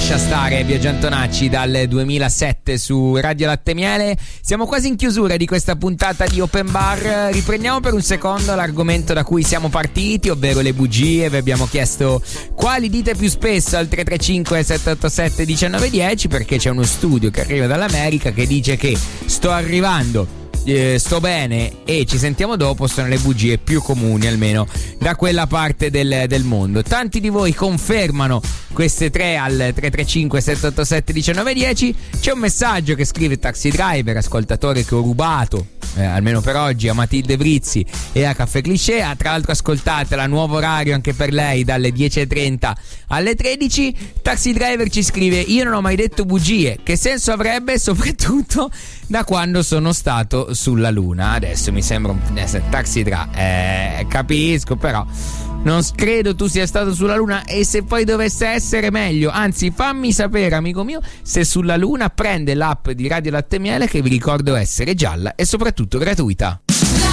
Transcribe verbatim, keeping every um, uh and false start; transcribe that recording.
lascia stare Biagio Antonacci dal duemilasette su Radio Latte Miele. Siamo quasi in chiusura di questa puntata di Open Bar. Riprendiamo per un secondo l'argomento da cui siamo partiti, ovvero le bugie. Vi abbiamo chiesto quali dite più spesso al tre tre cinque sette otto sette uno nove uno zero, perché c'è uno studio che arriva dall'America che dice che sto arrivando, Eh, sto bene e ci sentiamo dopo sono le bugie più comuni, almeno da quella parte del, del mondo. Tanti di voi confermano queste tre al tre tre cinque sette otto sette uno nove uno zero. C'è un messaggio che scrive Taxi Driver, ascoltatore che ho rubato eh, almeno per oggi a Matilde Brizzi e a Caffè Cliché. Ah, tra l'altro ascoltatela, nuovo orario anche per lei dalle dieci e trenta alle tredici. Taxi Driver ci scrive: io non ho mai detto bugie, che senso avrebbe soprattutto da quando sono stato sulla luna. Adesso mi sembra un eh, Taxi Driver, eh, capisco, però non credo tu sia stato sulla luna, e se poi dovesse essere meglio, anzi fammi sapere, amico mio, se sulla luna. Prende l'app di Radio Latte Miele, che vi ricordo essere gialla e soprattutto gratuita.